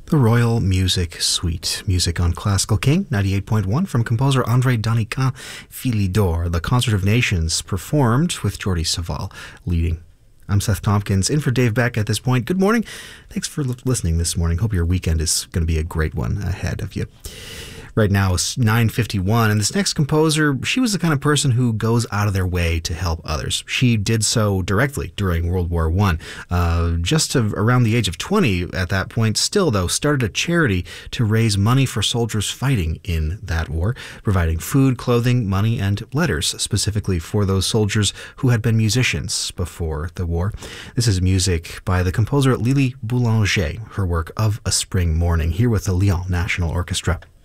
The Royal Music Suite. Music on Classical King 98.1 from composer André Danican Philidor. The Concert of Nations performed with Jordi Savall leading. I'm Seth Tompkins, in for Dave Beck at this point. Good morning. Thanks for listening this morning. Hope your weekend is going to be a great one ahead of you. Right now it's 9:51, and this next composer, she was the kind of person who goes out of their way to help others. She did so directly during World War I. Just around the age of 20 at that point, still though, started a charity to raise money for soldiers fighting in that war, providing food, clothing, money, and letters specifically for those soldiers who had been musicians before the war. This is music by the composer Lily Boulanger, her work Of a Spring Morning, here with the Lyon National Orchestra.